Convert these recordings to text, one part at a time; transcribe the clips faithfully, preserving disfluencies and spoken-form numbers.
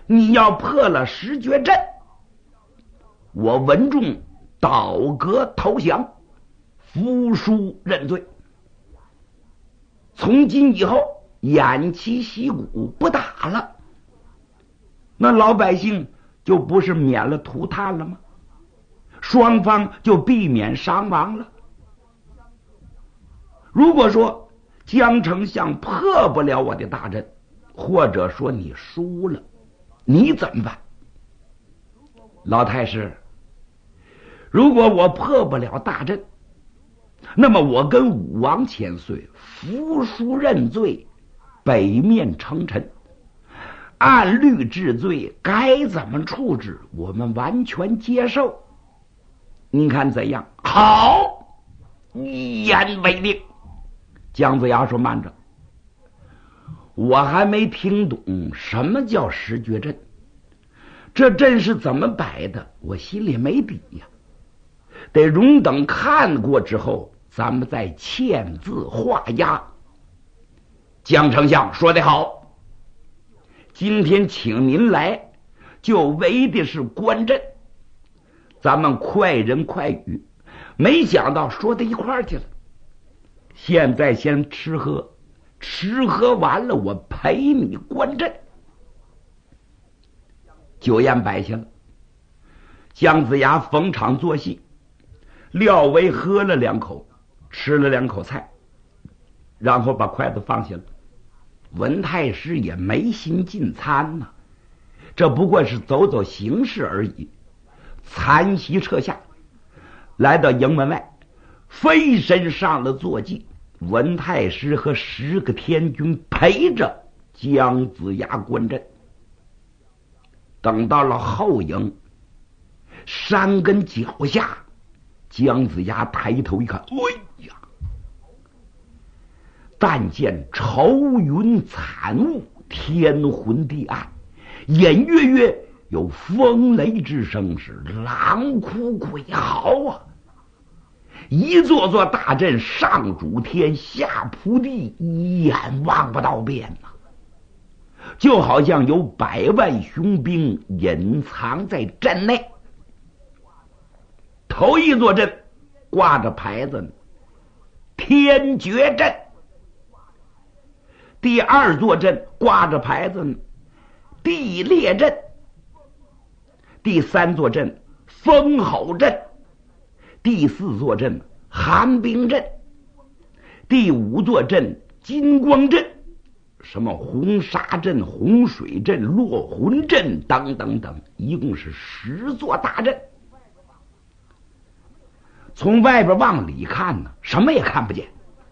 你要破了十绝阵，我文仲倒戈投降，服输认罪。从今以后偃旗息鼓，不打了，那老百姓就不是免了涂炭了吗？双方就避免伤亡了。如果说江丞相破不了我的大阵，或者说你输了，你怎么办？老太师，如果我破不了大阵，那么我跟武王千岁服输认罪，北面称臣，按律治罪，该怎么处置我们完全接受。您看怎样？好，一言为定。姜子牙说：慢着，我还没听懂什么叫十绝阵，这阵是怎么摆的，我心里没底呀，得容等看过之后，咱们再签字画押。姜丞相说得好，今天请您来，就为的是观阵，咱们快人快语，没想到说到一块儿去了。现在先吃喝，吃喝完了我陪你观阵。酒宴摆下了，姜子牙逢场作戏，廖维喝了两口，吃了两口菜，然后把筷子放下了。文太师也没心进餐呐、啊，这不过是走走形式而已。餐席撤下，来到营门外，飞身上了坐骑，文太师和十个天军陪着姜子牙观阵。等到了后营山根脚下，姜子牙抬头一看，哎呀，但见愁云惨雾，天昏地暗，隐约约有风雷之声，是狼哭鬼嚎啊！一座座大阵上主天下铺地，一眼望不到边呐、啊，就好像有百万雄兵隐藏在阵内。头一座阵挂着牌子呢，天绝阵；第二座阵挂着牌子呢，地裂阵；第三座阵风吼阵；第四座阵寒冰阵；第五座阵金光阵，什么红沙阵、洪水阵、落魂阵等等等，一共是十座大阵。从外边往里看呢，什么也看不见，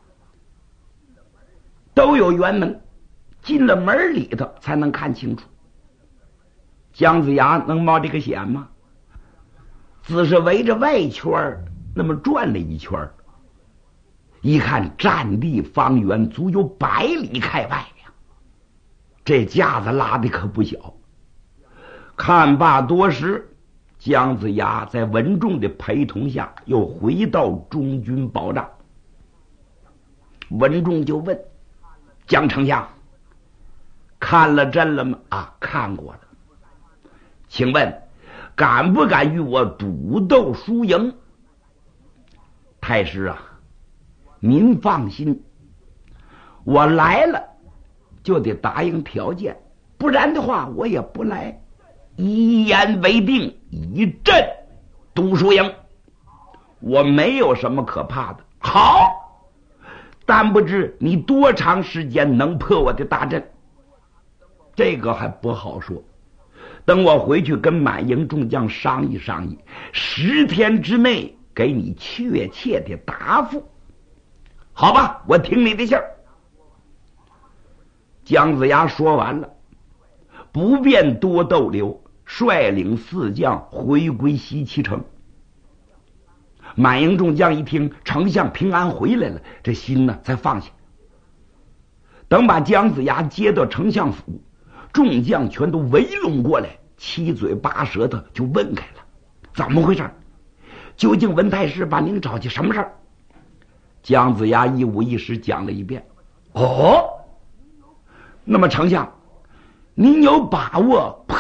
都有辕门，进了门里头才能看清楚。姜子牙能冒这个险吗？只是围着外圈那么转了一圈，一看占地方圆足有百里开外呀，这架子拉的可不小。看罢多时，姜子牙在文仲的陪同下又回到中军保障。文仲就问姜丞相，看了阵了吗？啊，看过了。请问敢不敢与我赌斗输赢？太师啊，您放心，我来了就得答应条件，不然的话我也不来。一言为定，一阵赌输赢，我没有什么可怕的。好，但不知你多长时间能破我的大阵？这个还不好说，等我回去跟满营众将商议商议，十天之内给你确切的答复。好吧，我听你的信儿。姜子牙说完了，不便多逗留，率领四将回归西岐城。满营众将一听丞相平安回来了，这心呢才放下。等把姜子牙接到丞相府，众将全都围拢过来，七嘴八舌的就问开了，怎么回事？究竟文太师把您找去什么事儿？姜子牙一五一十讲了一遍。哦，那么丞相，您有把握破